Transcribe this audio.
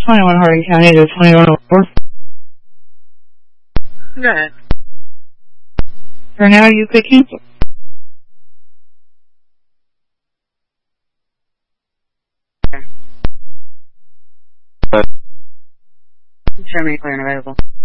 21 Harding County to 2104. Go ahead. For now, you could cancel. Show me clear and available.